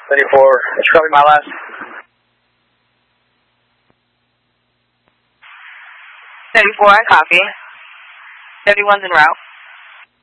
34, that's probably my last. 34, I copy. 31's en route.